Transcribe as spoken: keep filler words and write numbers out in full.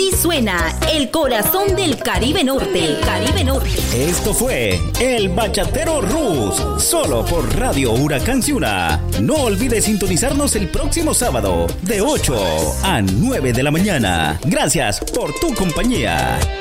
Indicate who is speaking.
Speaker 1: Así suena el corazón del Caribe Norte. El Caribe Norte.
Speaker 2: Esto fue El Bachatero Rus, solo por Radio Huracán Ciuna. No olvides sintonizarnos el próximo sábado de ocho a nueve de la mañana. Gracias por tu compañía.